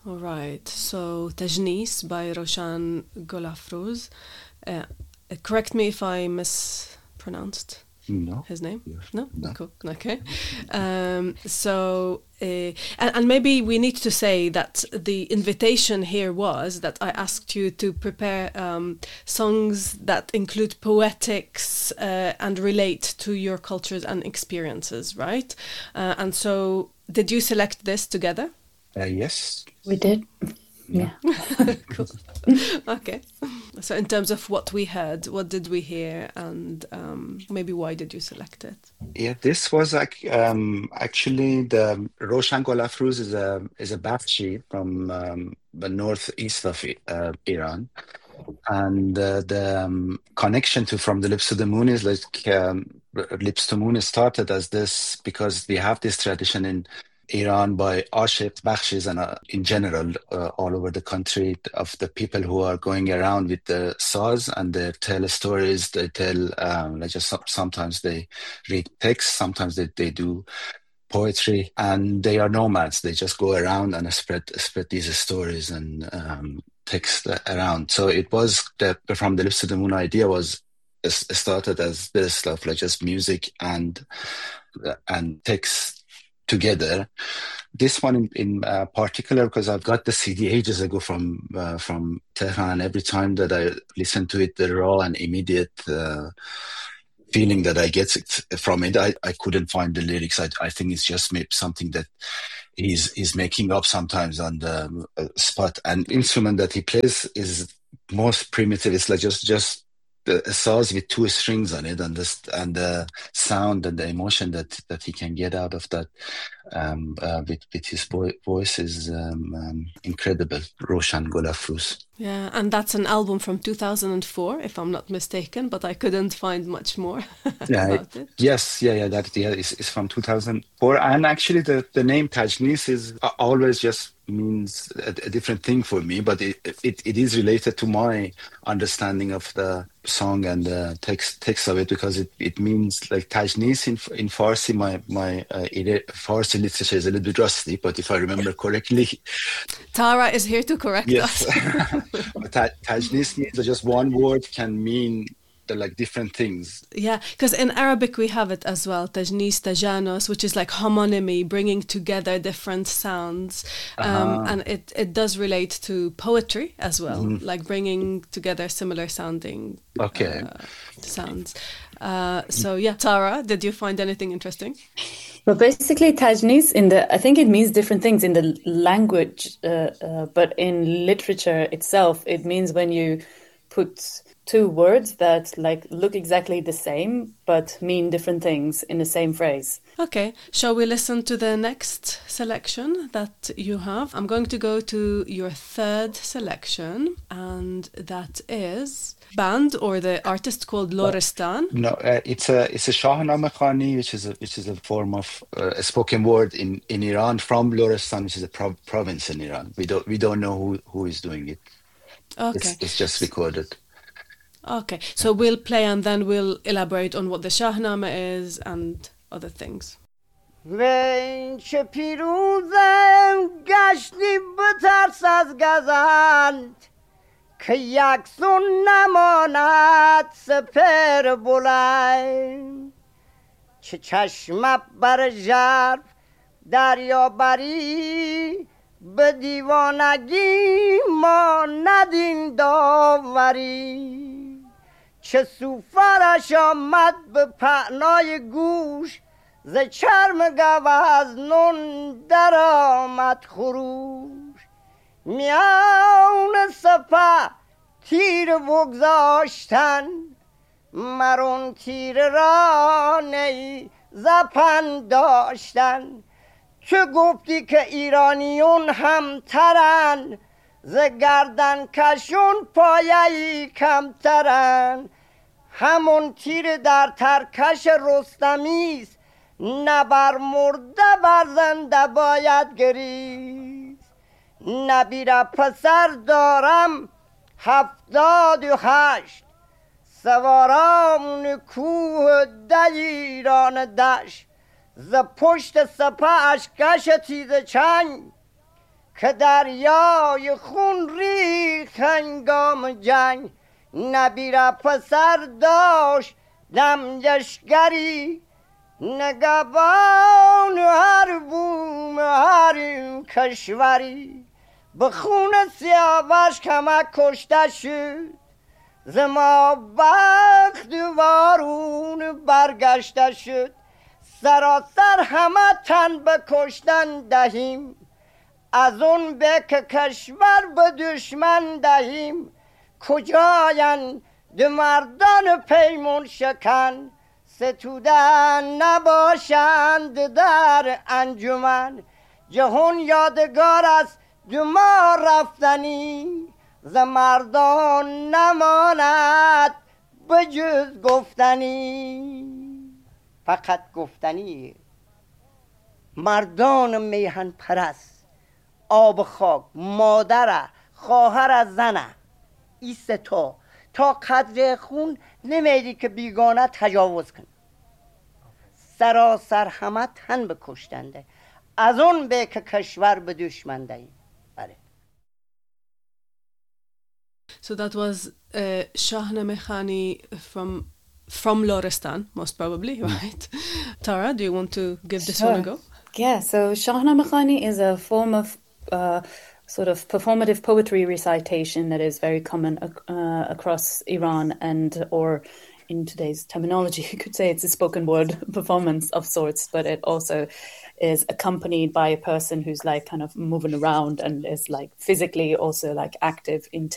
All right. So Tajnis by Roshan Golafruz. Correct me if I mispronounced No. his name. Yes. No? No. Cool. Okay. And maybe we need to say that the invitation here was that I asked you to prepare songs that include poetics and relate to your cultures and experiences, right? And so did you select this together? Yes. We did. Yeah. Cool. Okay. So in terms of what we heard, what did we hear, and maybe why did you select it? Yeah, this was actually the Roshan Golafruz is a Bakshi from the northeast of Iran, and the connection to From the Lips to the Moon is like Lips to Moon started as this because we have this tradition in Iran by Ashik, Bakhshis, and in general all over the country of the people who are going around with the saz and they tell stories. They tell sometimes they read texts, sometimes they do poetry, and they are nomads. They just go around and spread these stories and text around. So it was From the Lips to the Moon idea was started as this stuff like just music and text together. This one in particular, because I've got the CD ages ago from Tehran, and every time that I listen to it, the raw and immediate feeling that I get from it, I couldn't find the lyrics. I think it's just maybe something that he's making up sometimes on the spot. And instrument that he plays is most primitive. It's like just a saz with two strings on it, and the sound and the emotion that he can get out of that with his voice is incredible. Roshan Golafruz. Yeah, and that's an album from 2004, if I'm not mistaken, but I couldn't find much more about it. Yes, that is from 2004. And actually the name Tajnis is always just means a different thing for me, but it is related to my understanding of the song and the text of it, because it means like Tajnis in Farsi. My Farsi literature is a little bit rusty, but if I remember correctly, Tara is here to correct us. Tajnis means just one word can mean like different things. Yeah, because in Arabic we have it as well, Tajnis, Tajanos, which is like homonymy, bringing together different sounds. And it does relate to poetry as well, like bringing together similar sounding sounds. So yeah, Tara, did you find anything interesting? Well, basically, Tajnis I think it means different things in the language, but in literature itself, it means when you put two words that like look exactly the same but mean different things in the same phrase. Okay, shall we listen to the next selection that you have? I'm going to go to your third selection, and that is band or the artist called Lorestan. No, it's a Shahnameh Khani, which is a form of a spoken word in Iran from Lorestan, which is a province in Iran. We don't know who is doing it. Okay, it's just recorded. Okay, so we'll play and then we'll elaborate on what the Shahnameh is and other things. وین چه پیروزم گشتی بترس از گزند که یکسون نماند سپر بلند چه چشمت بر ژرف دریا بری به دیوانگی ما ندین داوری چه سوفرش آمد به پهنای گوش ز چرم گوز نون در آمد خروش میان سپه تیر بگذاشتن مرون تیر را نی زپن داشتن چه گفتی که ایرانیون همترن ز گردن کشون پایه‌ای کمترن همون تیر در ترکش رستمیست نه بر مرده بر زنده باید گریست نبیره پسر دارم 78 سواران کوه دلیران دشت ز پشت سپه اشکش تیز چنگ که دریای خون ریخت هنگام جنگ. نبیره پسر داشت دم لشکری، نگهبان هر بوم هر کشوری. به خون سیاوش کمک کشته شد، ز ما بخت وارون برگشته شد. سراسر همه تن به کشتن دهیم، از اون به که کشور به دشمن دهیم. کجایند دو مردان پیمون شکن، ستودن نباشند در انجمن. جهان یادگار است دو ما رفتنی، ز مردان نماند به جز گفتنی. فقط گفتنی. مردان میهن پرست، آب خاک، مادر، خواهر، زنه، این ستا تا قدر خون نمیدی که بیگانه تجاوز کن. سراسر همه تن بکشتنده، از اون به که کشور به دشمنده. بله. So that was Shahnameh Khani from Lorestan, most probably, right? Tara, do you want to give this one a go? Yeah, so Shahnameh Khani is a form of sort of performative poetry recitation that is very common across Iran, and or in today's terminology, you could say it's a spoken word performance of sorts, but it also is accompanied by a person who's like kind of moving around and is like physically also like active in